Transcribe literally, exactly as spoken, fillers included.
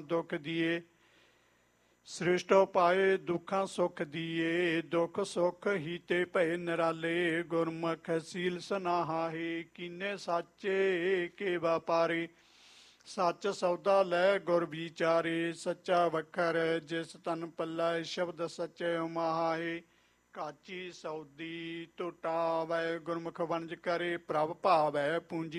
दुख दिए। सृष्ट पाए दुखां सुख दिए। दुख सुख हीते भय निराले। गुरमुख सील सनाहा है कीने साचे के व्यापारी। सच सौदा लै गुर विचारे। सच्चा वखर जिस तन पल्लै शब्द सच्चे माहे। काची सौदी टुटा वै गुरमुख वंज करे। प्रभ भावै पूंजी